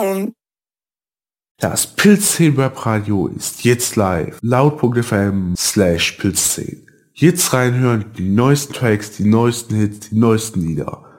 down. Das Pilz10 Webradio ist jetzt live. Laut.fm/Pilz10. Jetzt reinhören, die neuesten Tracks, die neuesten Hits, die neuesten Lieder.